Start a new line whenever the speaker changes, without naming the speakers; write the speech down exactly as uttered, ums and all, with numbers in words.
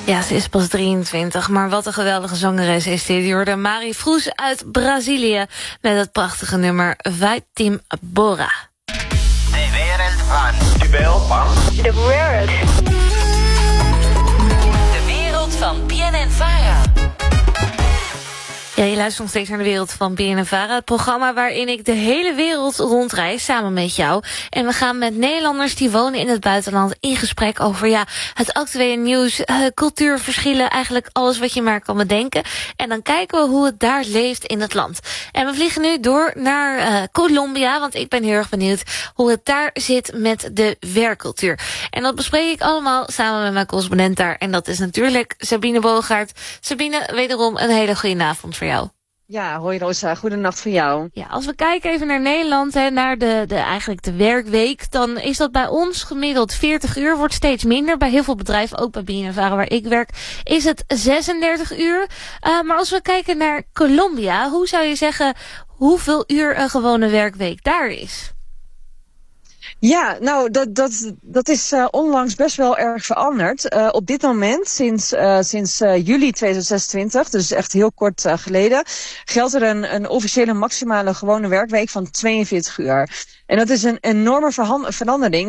Ja, ze is pas drieëntwintig, maar wat een geweldige zangeres is dit. Je hoorde Mari Froes uit Brazilië met het prachtige nummer Vai Tim Bora.
De wereld van... De wereld van...
De wereld.
De wereld van B N N Vara.
Ja, je luistert nog steeds naar de wereld van B N N Vara. Het programma waarin ik de hele wereld rondreis samen met jou. En we gaan met Nederlanders die wonen in het buitenland in gesprek over ja, het actuele nieuws, uh, cultuurverschillen, eigenlijk alles wat je maar kan bedenken. En dan kijken we hoe het daar leeft in het land. En we vliegen nu door naar uh, Colombia, want ik ben heel erg benieuwd hoe het daar zit met de werkcultuur. En dat bespreek ik allemaal samen met mijn correspondent daar. En dat is natuurlijk Sabine Boogaard. Sabine, wederom een hele goede avond voor jou.
Ja, hoi Rosa, goedenacht voor jou.
Ja, als we kijken even naar Nederland, hè, naar de, de, eigenlijk de werkweek, dan is dat bij ons gemiddeld veertig uur, wordt steeds minder. Bij heel veel bedrijven, ook bij B N N Vara waar ik werk, is het zesendertig uur. Uh, maar als we kijken naar Colombia, hoe zou je zeggen hoeveel uur een gewone werkweek daar is?
Ja, nou, dat, dat, dat is uh, onlangs best wel erg veranderd. Uh, op dit moment, sinds, uh, sinds uh, juli tweeduizend zesentwintig, dus echt heel kort uh, geleden, geldt er een, een officiële maximale gewone werkweek van tweeënveertig uur. En dat is een enorme verandering.